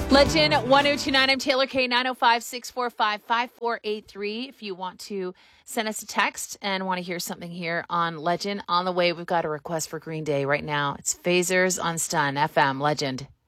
Legend 1029. I'm Taylor K 905-645-5483. If you want to send us a text and want to hear something here on Legend. On the way, we've got a request for Green Day right now. It's Phasers on Stun FM. Legend.